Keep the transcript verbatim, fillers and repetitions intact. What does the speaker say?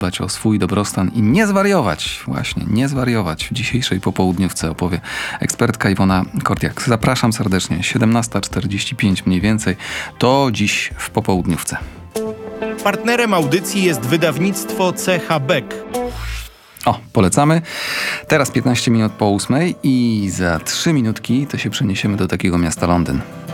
dbać o swój dobrostan i nie zwariować, właśnie nie zwariować. W dzisiejszej popołudniówce opowie ekspertka Iwona Kordiak. Zapraszam serdecznie, siedemnasta czterdzieści pięć mniej więcej, to dziś w popołudniówce. Partnerem audycji jest wydawnictwo C H Beck. O, polecamy. Teraz piętnaście minut po ósmej i za trzy minutki to się przeniesiemy do takiego miasta Londyn.